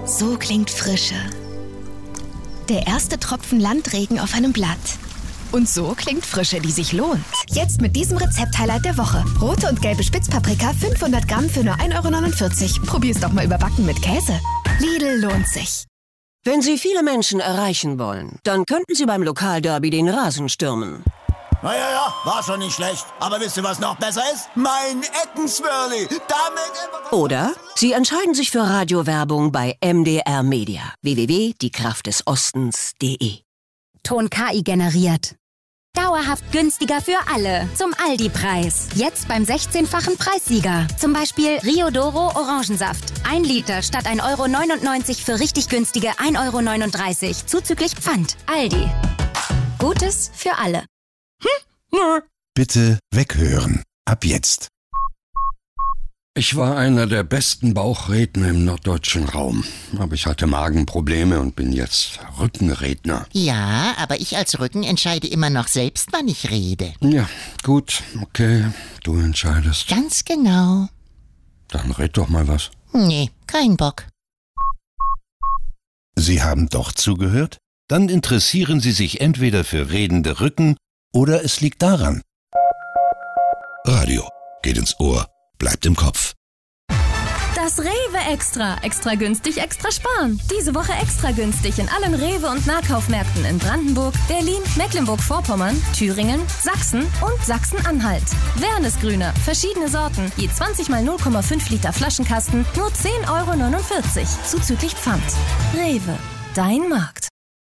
So klingt Frische. Der erste Tropfen Landregen auf einem Blatt. Und so klingt Frische, die sich lohnt. Jetzt mit diesem Rezept-Highlight der Woche. Rote und gelbe Spitzpaprika, 500 Gramm für nur 1,49 €. Probier's doch mal überbacken mit Käse. Lidl lohnt sich. Wenn Sie viele Menschen erreichen wollen, dann könnten Sie beim Lokalderby den Rasen stürmen. Ja, war schon nicht schlecht. Aber wisst ihr, was noch besser ist? Mein Eckenswirli. Damit... Oder Sie entscheiden sich für Radiowerbung bei MDR Media. www.diekraftdesostens.de. Ton KI generiert. Dauerhaft günstiger für alle. Zum Aldi-Preis. Jetzt beim 16-fachen Preissieger. Zum Beispiel Rio Doro Orangensaft. 1 Liter statt 1,99 € für richtig günstige 1,39 € zuzüglich Pfand. Aldi. Gutes für alle. Bitte weghören. Ab jetzt. Ich war einer der besten Bauchredner im norddeutschen Raum. Aber ich hatte Magenprobleme und bin jetzt Rückenredner. Ja, aber ich als Rücken entscheide immer noch selbst, wann ich rede. Ja, gut, okay, du entscheidest. Ganz genau. Dann red doch mal was. Nee, kein Bock. Sie haben doch zugehört? Dann interessieren Sie sich entweder für redende Rücken oder es liegt daran. Radio geht ins Ohr, bleibt im Kopf. Das Rewe Extra. Extra günstig, extra sparen. Diese Woche extra günstig in allen Rewe- und Nahkaufmärkten in Brandenburg, Berlin, Mecklenburg-Vorpommern, Thüringen, Sachsen und Sachsen-Anhalt. Wernesgrüner, verschiedene Sorten, je 20 mal 0,5 Liter Flaschenkasten, nur 10,49 € zuzüglich Pfand. Rewe, dein Markt.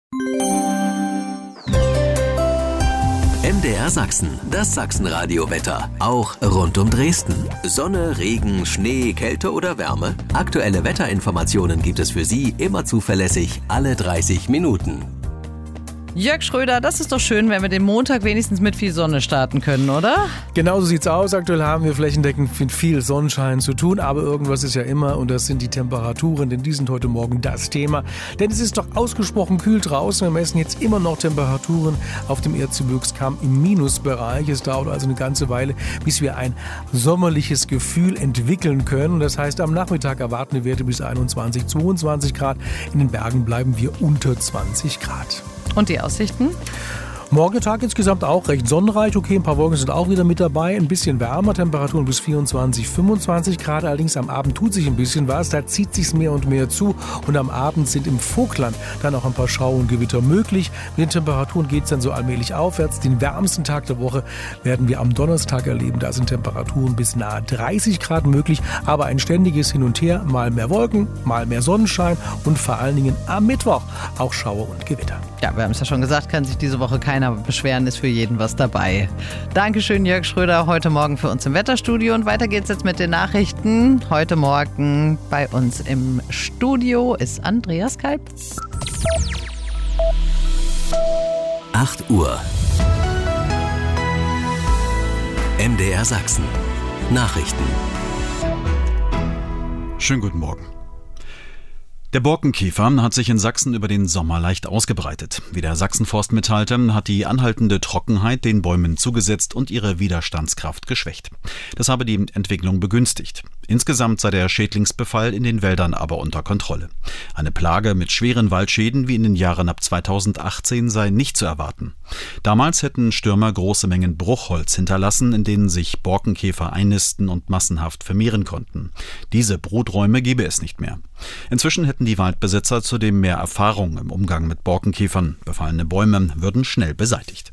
MDR Sachsen, das Sachsenradio-Wetter. Auch rund um Dresden. Sonne, Regen, Schnee, Kälte oder Wärme. Aktuelle Wetterinformationen gibt es für Sie immer zuverlässig alle 30 Minuten. Jörg Schröder, das ist doch schön, wenn wir den Montag wenigstens mit viel Sonne starten können, oder? Genau so sieht's aus. Aktuell haben wir flächendeckend mit viel Sonnenschein zu tun, aber irgendwas ist ja immer und das sind die Temperaturen, denn die sind heute Morgen das Thema. Denn es ist doch ausgesprochen kühl draußen. Wir messen jetzt immer noch Temperaturen auf dem Erzgebirgskamm im Minusbereich. Es dauert also eine ganze Weile, bis wir ein sommerliches Gefühl entwickeln können. Das heißt, am Nachmittag erwarten wir Werte bis 21, 22 Grad. In den Bergen bleiben wir unter 20 Grad. Und die Aussichten? Morgen Tag insgesamt auch recht sonnenreich. Okay, ein paar Wolken sind auch wieder mit dabei. Ein bisschen wärmer, Temperaturen bis 24, 25 Grad. Allerdings am Abend tut sich ein bisschen was. Da zieht sich's mehr und mehr zu. Und am Abend sind im Vogtland dann auch ein paar Schauer und Gewitter möglich. Mit den Temperaturen geht es dann so allmählich aufwärts. Den wärmsten Tag der Woche werden wir am Donnerstag erleben. Da sind Temperaturen bis nahe 30 Grad möglich. Aber ein ständiges Hin und Her. Mal mehr Wolken, mal mehr Sonnenschein. Und vor allen Dingen am Mittwoch auch Schauer und Gewitter. Ja, wir haben es ja schon gesagt, kann sich diese Woche keiner beschweren, ist für jeden was dabei. Dankeschön, Jörg Schröder, heute Morgen für uns im Wetterstudio. Und weiter geht's jetzt mit den Nachrichten. Heute Morgen bei uns im Studio ist Andreas Kalb. 8 Uhr. MDR Sachsen. Nachrichten. Schönen guten Morgen. Der Borkenkäfer hat sich in Sachsen über den Sommer leicht ausgebreitet. Wie der Sachsenforst mitteilte, hat die anhaltende Trockenheit den Bäumen zugesetzt und ihre Widerstandskraft geschwächt. Das habe die Entwicklung begünstigt. Insgesamt sei der Schädlingsbefall in den Wäldern aber unter Kontrolle. Eine Plage mit schweren Waldschäden wie in den Jahren ab 2018 sei nicht zu erwarten. Damals hätten Stürmer große Mengen Bruchholz hinterlassen, in denen sich Borkenkäfer einnisten und massenhaft vermehren konnten. Diese Bruträume gebe es nicht mehr. Inzwischen hätten die Waldbesitzer zudem mehr Erfahrung im Umgang mit Borkenkäfern. Befallene Bäume würden schnell beseitigt.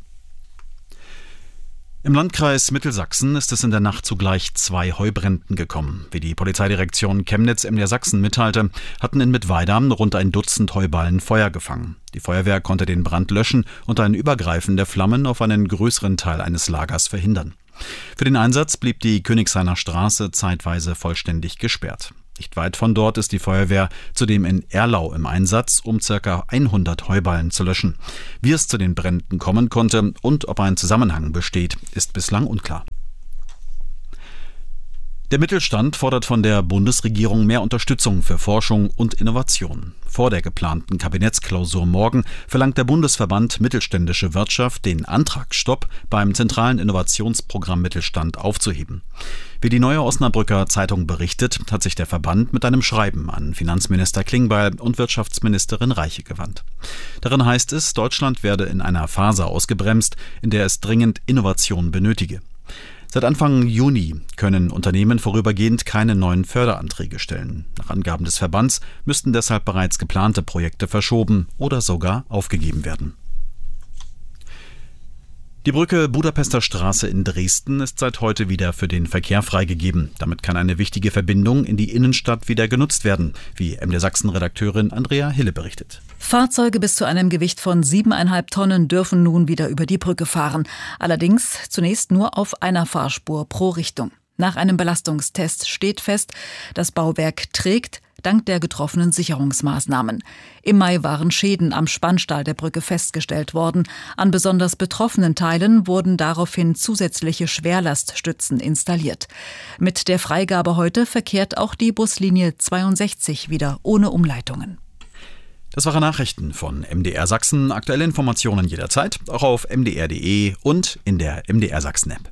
Im Landkreis Mittelsachsen ist es in der Nacht zu gleich 2 Heubränden gekommen. Wie die Polizeidirektion Chemnitz MDR Sachsen mitteilte, hatten in Mittweida rund ein Dutzend Heuballen Feuer gefangen. Die Feuerwehr konnte den Brand löschen und ein Übergreifen der Flammen auf einen größeren Teil eines Lagers verhindern. Für den Einsatz blieb die Königshainer Straße zeitweise vollständig gesperrt. Nicht weit von dort ist die Feuerwehr zudem in Erlau im Einsatz, um ca. 100 Heuballen zu löschen. Wie es zu den Bränden kommen konnte und ob ein Zusammenhang besteht, ist bislang unklar. Der Mittelstand fordert von der Bundesregierung mehr Unterstützung für Forschung und Innovation. Vor der geplanten Kabinettsklausur morgen verlangt der Bundesverband Mittelständische Wirtschaft, den Antragsstopp beim zentralen Innovationsprogramm Mittelstand aufzuheben. Wie die Neue Osnabrücker Zeitung berichtet, hat sich der Verband mit einem Schreiben an Finanzminister Klingbeil und Wirtschaftsministerin Reiche gewandt. Darin heißt es, Deutschland werde in einer Phase ausgebremst, in der es dringend Innovation benötige. Seit Anfang Juni können Unternehmen vorübergehend keine neuen Förderanträge stellen. Nach Angaben des Verbands müssten deshalb bereits geplante Projekte verschoben oder sogar aufgegeben werden. Die Brücke Budapester Straße in Dresden ist seit heute wieder für den Verkehr freigegeben. Damit kann eine wichtige Verbindung in die Innenstadt wieder genutzt werden, wie MDR Sachsen-Redakteurin Andrea Hille berichtet. Fahrzeuge bis zu einem Gewicht von 7,5 Tonnen dürfen nun wieder über die Brücke fahren. Allerdings zunächst nur auf einer Fahrspur pro Richtung. Nach einem Belastungstest steht fest, das Bauwerk trägt, dank der getroffenen Sicherungsmaßnahmen. Im Mai waren Schäden am Spannstahl der Brücke festgestellt worden. An besonders betroffenen Teilen wurden daraufhin zusätzliche Schwerlaststützen installiert. Mit der Freigabe heute verkehrt auch die Buslinie 62 wieder ohne Umleitungen. Das waren Nachrichten von MDR Sachsen. Aktuelle Informationen jederzeit, auch auf mdr.de und in der MDR Sachsen-App.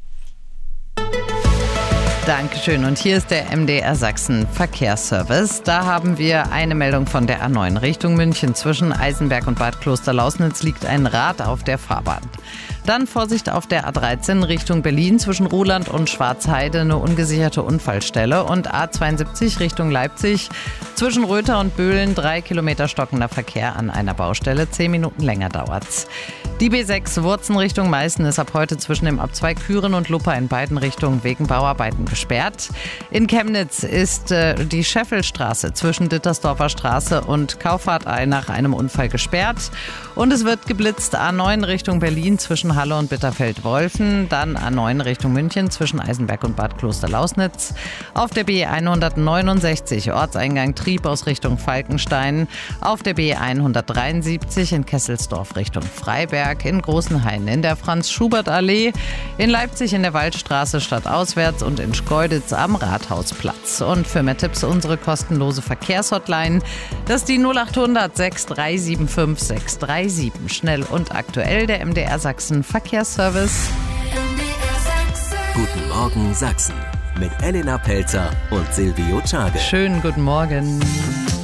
Dankeschön. Und hier ist der MDR Sachsen Verkehrsservice. Da haben wir eine Meldung von der A9 Richtung München. Zwischen Eisenberg und Bad Klosterlausnitz liegt ein Rad auf der Fahrbahn. Dann Vorsicht auf der A13 Richtung Berlin. Zwischen Ruhland und Schwarzheide eine ungesicherte Unfallstelle. Und A72 Richtung Leipzig. Zwischen Röther und Böhlen 3 Kilometer stockender Verkehr an einer Baustelle. 10 Minuten länger dauert's. Die B6 Wurzen Richtung Meißen ist ab heute zwischen dem Abzweig Küren und Luppa in beiden Richtungen wegen Bauarbeiten gesperrt. In Chemnitz ist die Scheffelstraße zwischen Dittersdorfer Straße und Kauffahrtei nach einem Unfall gesperrt. Und es wird geblitzt A9 Richtung Berlin zwischen Halle und Bitterfeld-Wolfen. Dann A9 Richtung München zwischen Eisenberg und Bad Klosterlausnitz. Auf der B169 Ortseingang Trieb aus Richtung Falkenstein. Auf der B173 in Kesselsdorf Richtung Freiberg. In Großenhain in der Franz-Schubert-Allee. In Leipzig in der Waldstraße stadtauswärts und in Schkeuditz am Rathausplatz. Und für mehr Tipps unsere kostenlose Verkehrshotline. Das ist die 0800 6375 637. Schnell und aktuell der MDR Sachsen Verkehrsservice. Guten Morgen Sachsen mit Elena Pelzer und Silvio Czage. Schönen guten Morgen.